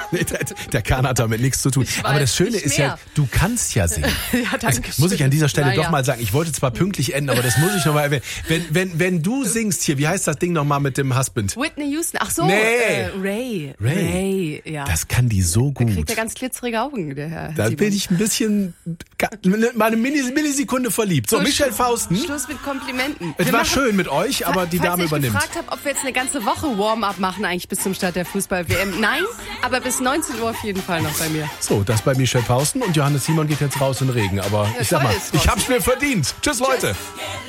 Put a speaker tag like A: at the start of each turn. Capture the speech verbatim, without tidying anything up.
A: Nee, der, der Kahn hat damit nichts zu tun.
B: Ich
A: Aber
B: weiß,
A: das Schöne
B: nicht
A: ist
B: mehr.
A: ja, du kannst ja singen.
B: Ja, danke
A: Das muss ich an dieser Stelle
B: Na
A: doch
B: ja.
A: mal sagen. Ich wollte zwar pünktlich enden, aber das muss ich nochmal erwähnen. Wenn, wenn, wenn du singst hier, wie heißt das Ding nochmal mit dem Husband?
B: Whitney Houston. Ach so,
A: Nee.
B: äh, Ray.
A: Ray.
B: Ray, ja.
A: Das kann die so gut.
B: Kriegt er ganz glitzerige Augen, der Herr.
A: Da
B: Simon.
A: bin ich ein bisschen, mal eine Millis- Millisekunde verliebt. So,
B: So,
A: Michelle
B: Sch-
A: Fausten.
B: Schluss mit Komplimenten.
A: Es
B: Wir
A: war
B: machen-
A: schön mit euch, aber die
B: Falls
A: Dame
B: ich
A: übernimmt.
B: gefragt habe, ob wir jetzt eine ganze Woche Warm-up machen eigentlich bis zum Start der Fußball-W M. Nein, aber bis neunzehn Uhr auf jeden Fall noch bei mir.
A: So, das bei Michelle Fausten und Johannes Simon geht jetzt raus in den Regen. Aber ich sag
B: toll
A: mal,
B: ist
A: ich
B: raus.
A: hab's mir verdient. Tschüss, Leute.